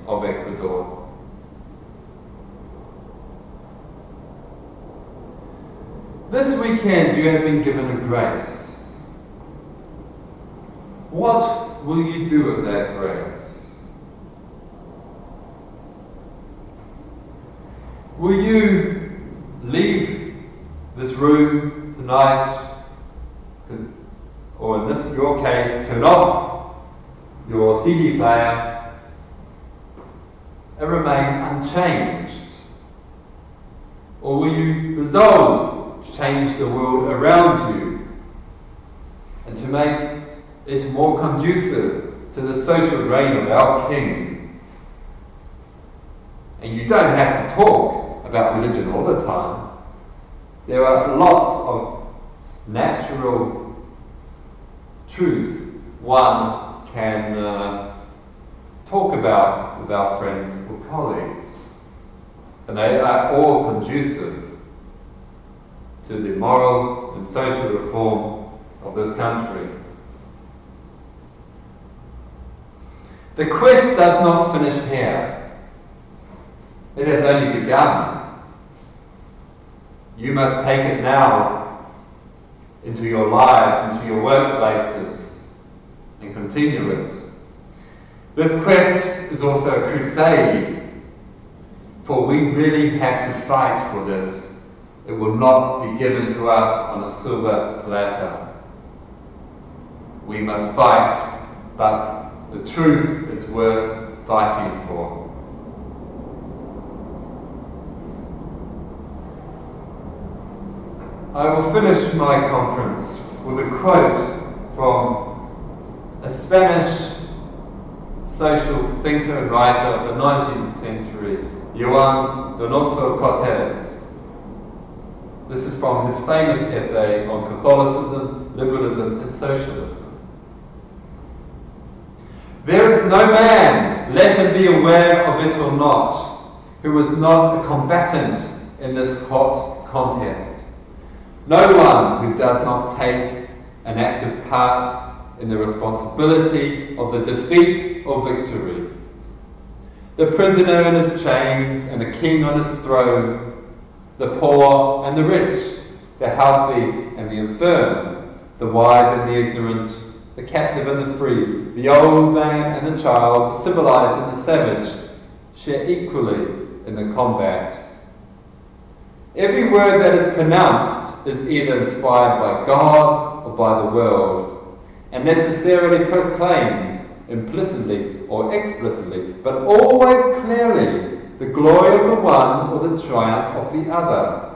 of Ecuador. This weekend you have been given a grace. What will you do with that grace? Will you leave this room tonight, or in your case, turn off your CD player and remain unchanged? Or will you resolve to change the world around you and to make it more conducive to the social reign of our King? And you don't have to talk about religion all the time. There are lots of natural truths one can talk about with our friends or colleagues, and they are all conducive to the moral and social reform of this country. The quest does not finish here. It has only begun. You must take it now into your lives, into your workplaces, and continue it. This quest is also a crusade, for we really have to fight for this. It will not be given to us on a silver platter. We must fight, but the truth is worth fighting for. I will finish my conference with a quote from a Spanish social thinker and writer of the 19th century, Juan Donoso Cortés. This is from his famous essay on Catholicism, liberalism, and socialism. There is no man, let him be aware of it or not, who is not a combatant in this hot contest. No one who does not take an active part in the responsibility of the defeat or victory. The prisoner in his chains and the king on his throne, the poor and the rich, the healthy and the infirm, the wise and the ignorant, the captive and the free, the old man and the child, the civilized and the savage, share equally in the combat. Every word that is pronounced is either inspired by God or by the world, and necessarily proclaims, implicitly or explicitly, but always clearly, the glory of the one or the triumph of the other.